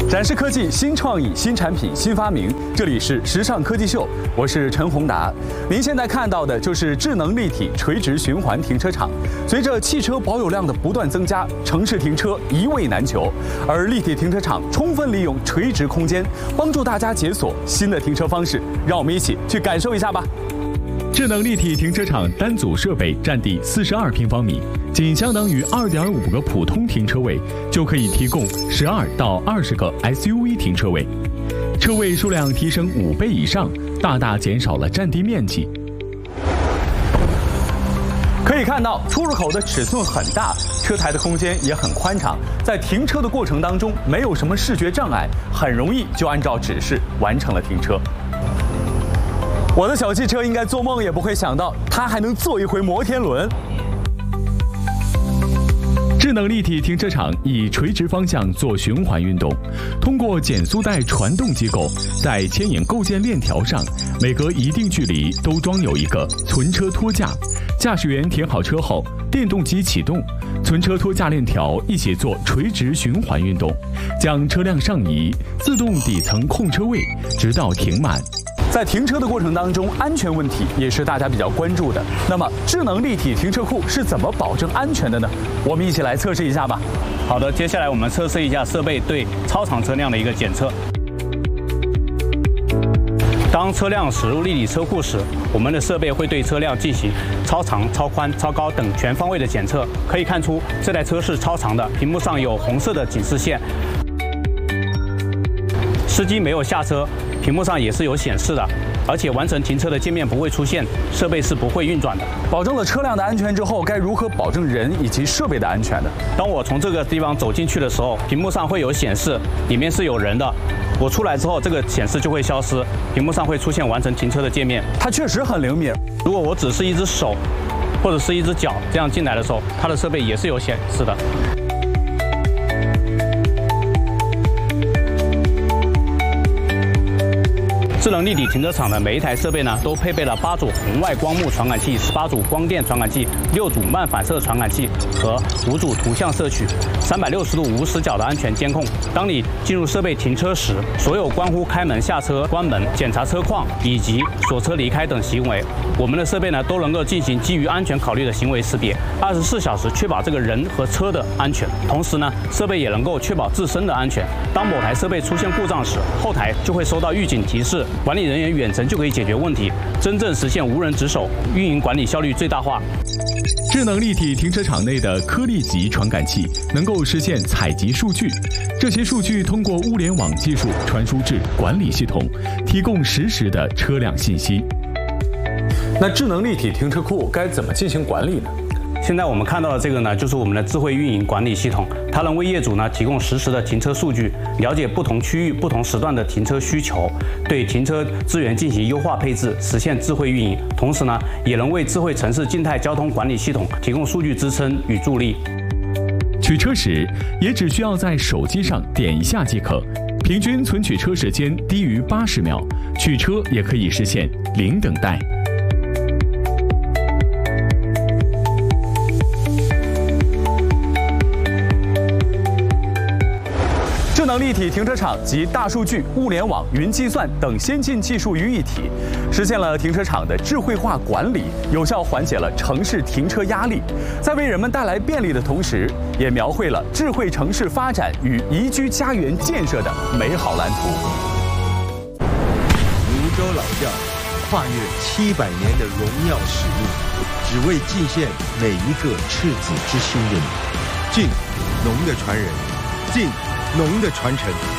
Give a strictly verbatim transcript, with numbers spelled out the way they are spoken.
展示科技新创意、新产品、新发明，这里是时尚科技秀，我是陈宏达。您现在看到的就是智能立体垂直循环停车场。随着汽车保有量的不断增加，城市停车一位难求，而立体停车场充分利用垂直空间，帮助大家解锁新的停车方式。让我们一起去感受一下吧。智能立体停车场单组设备占地四十二平方米，仅相当于二点五个普通停车位，就可以提供十二到二十个 S U V 停车位，车位数量提升五倍以上，大大减少了占地面积。可以看到，出入口的尺寸很大，车台的空间也很宽敞，在停车的过程当中没有什么视觉障碍，很容易就按照指示完成了停车。我的小汽车应该做梦也不会想到，它还能坐一回摩天轮。智能立体停车场以垂直方向做循环运动，通过减速带传动机构，在牵引构件链条上，每隔一定距离都装有一个存车托架。驾驶员停好车后，电动机启动，存车托架链条一起做垂直循环运动，将车辆上移，自动底层控车位，直到停满。在停车的过程当中，安全问题也是大家比较关注的。那么，智能立体停车库是怎么保证安全的呢？我们一起来测试一下吧。 好的，接下来我们测试一下设备对超长车辆的一个检测。当车辆驶入立体车库时，我们的设备会对车辆进行超长、超宽、超高等全方位的检测。可以看出，这台车是超长的，屏幕上有红色的警示线。司机没有下车，屏幕上也是有显示的，而且完成停车的界面不会出现，设备是不会运转的。 保证了车辆的安全之后，该如何保证人以及设备的安全呢？ 当我从这个地方走进去的时候，屏幕上会有显示里面是有人的。我出来之后，这个显示就会消失，屏幕上会出现完成停车的界面。 它确实很灵敏。 如果我只是一只手或者是一只脚这样进来的时候，它的设备也是有显示的。智能立体停车场的每一台设备呢，都配备了八组红外光幕传感器、十八组光电传感器、六组慢反射传感器和五组图像摄取、三百六十度无死角的安全监控。当你进入设备停车时，所有关乎开门、下车、关门、检查车况以及锁车离开等行为，我们的设备呢都能够进行基于安全考虑的行为识别，二十四小时确保这个人和车的安全。同时呢，设备也能够确保自身的安全。当某台设备出现故障时，后台就会收到预警提示。管理人员远程就可以解决问题，真正实现无人值守，运营管理效率最大化。 智能立体停车场内的颗粒级传感器能够实现采集数据，这些数据通过物联网技术传输至管理系统，提供实时的车辆信息。那智能立体停车库该怎么进行管理呢？ 现在我们看到的这个呢，就是我们的智慧运营管理系统，它能为业主呢提供实时的停车数据，了解不同区域、不同时段的停车需求，对停车资源进行优化配置，实现智慧运营。同时呢，也能为智慧城市静态交通管理系统提供数据支撑与助力。 取车时也只需要在手机上点一下即可，平均存取车时间低于八十秒，取车也可以实现零等待。智能立体停车场集大数据、物联网、云计算等先进技术于一体，实现了停车场的智慧化管理，有效缓解了城市停车压力，在为人们带来便利的同时，也描绘了智慧城市发展与宜居家园建设的美好蓝图。 泸州老窖跨越七百年的荣耀使命，只为敬献每一个赤子之心的你。敬，农的传人；敬，农的传承。